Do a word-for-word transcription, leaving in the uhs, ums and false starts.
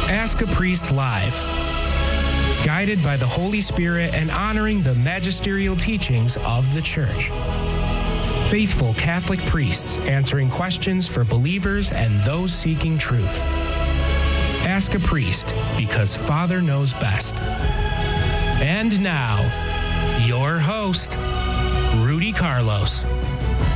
Ask a Priest Live. Guided by the Holy Spirit and honoring the magisterial teachings of the Church. Faithful Catholic priests answering questions for believers and those seeking truth. Ask a Priest, because Father knows best. And now, your host, Rudy Carlos.